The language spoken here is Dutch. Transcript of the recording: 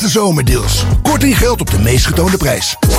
zomerdeals. Korting geldt op de meest getoonde prijs.